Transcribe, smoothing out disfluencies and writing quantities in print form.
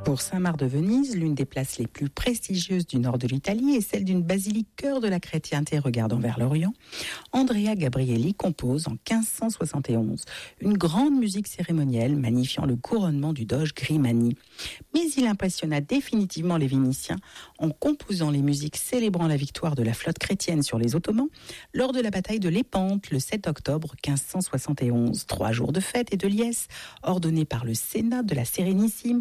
Pour Saint-Marc de Venise, l'une des places les plus prestigieuses du nord de l'Italie est celle d'une basilique cœur de la chrétienté regardant vers l'Orient. Andrea Gabrieli compose en 1571 une grande musique cérémonielle magnifiant le couronnement du doge Grimani. Mais il impressionna définitivement les Vénitiens en composant les musiques célébrant la victoire de la flotte chrétienne sur les Ottomans lors de la bataille de Lépante le 7 octobre 1571. 3 jours de fête et de liesse ordonnés par le Sénat de la Sérénissime